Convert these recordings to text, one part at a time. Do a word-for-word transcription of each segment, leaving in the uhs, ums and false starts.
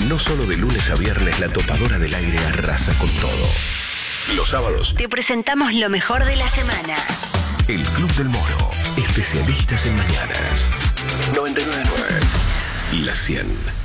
No solo de lunes a viernes la topadora del aire arrasa con todo. Los sábados te presentamos lo mejor de la semana. El Club del Moro, especialistas en mañanas. noventa y nueve punto nueve. La cien.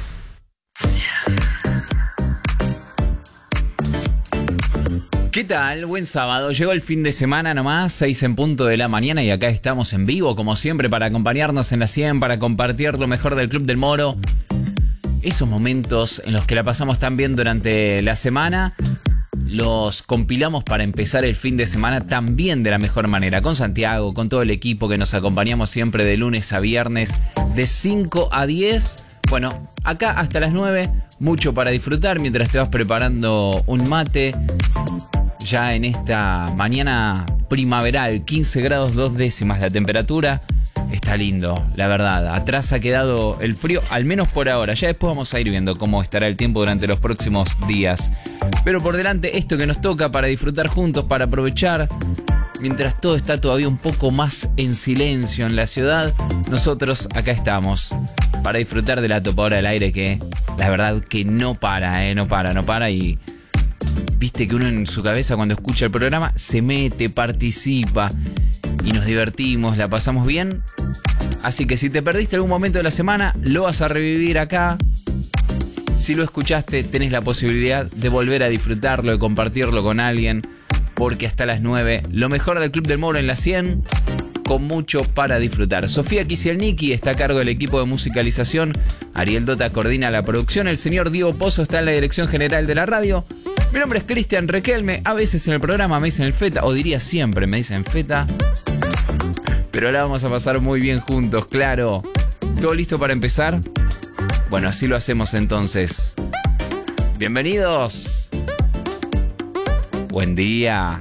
¿Qué tal? Buen sábado. Llegó el fin de semana nomás, seis en punto de la mañana y acá estamos en vivo, como siempre, para acompañarnos en la cien, para compartir lo mejor del Club del Moro. Esos momentos en los que la pasamos tan bien durante la semana, los compilamos para empezar el fin de semana también de la mejor manera, con Santiago, con todo el equipo que nos acompañamos siempre de lunes a viernes, de cinco a diez. Bueno, acá hasta las nueve, mucho para disfrutar mientras te vas preparando un mate. Ya en esta mañana primaveral, quince grados dos décimas la temperatura. Está lindo, la verdad. Atrás ha quedado el frío, al menos por ahora. Ya después vamos a ir viendo cómo estará el tiempo durante los próximos días. Pero por delante esto que nos toca para disfrutar juntos, para aprovechar. Mientras todo está todavía un poco más en silencio en la ciudad, nosotros acá estamos para disfrutar de la topadora del aire que la verdad que no para, eh, no para, no para y... Viste que uno en su cabeza cuando escucha el programa se mete, participa y nos divertimos, la pasamos bien. Así que si te perdiste algún momento de la semana, lo vas a revivir acá. Si lo escuchaste, tenés la posibilidad de volver a disfrutarlo, de compartirlo con alguien. Porque hasta las nueve, lo mejor del Club del Moro en la cien, con mucho para disfrutar. Sofía Kisielniki está a cargo del equipo de musicalización. Ariel Dota coordina la producción. El señor Diego Pozo está en la dirección general de la radio. Mi nombre es Cristian Requelme. A veces en el programa me dicen el Feta, o diría siempre me dicen Feta. Pero la vamos a pasar muy bien juntos, claro. ¿Todo listo para empezar? Bueno, así lo hacemos entonces. Bienvenidos. Buen día.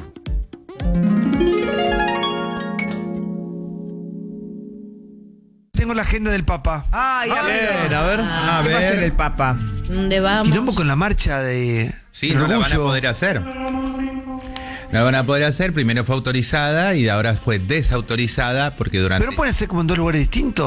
Tengo la agenda del Papa. Ay, a Ah, ver, a ver. a ¿Qué va a ver. hacer el Papa? ¿Dónde vamos? Quilombo con la marcha de Sí, del no la van a orgullo. poder hacer. La van a poder hacer, primero fue autorizada y ahora fue desautorizada porque durante... Pero no pueden ser como en dos lugares distintos.